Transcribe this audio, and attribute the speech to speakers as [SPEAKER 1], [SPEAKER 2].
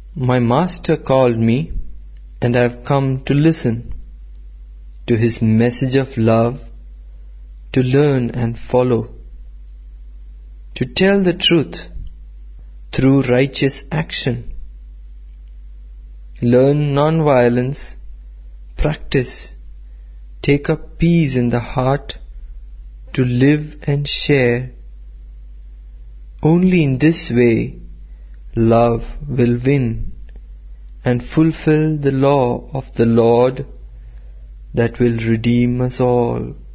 [SPEAKER 1] My Master called me, and I have come to listen to His message of love, to learn and follow, to tell the truth through righteous action. Learn non-violence, practice, take up peace in the heart, to live and share. Only in this way love will win and fulfill the law of the Lord that will redeem us all.